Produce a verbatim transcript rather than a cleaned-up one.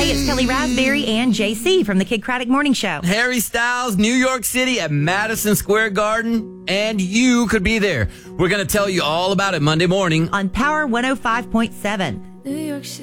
Hey, it's Kelly Raspberry and J C from the Kid Craddock Morning Show. Harry Styles, New York City at Madison Square Garden, and you could be there. We're going to tell you all about it Monday morning On Power one oh five point seven. New York City.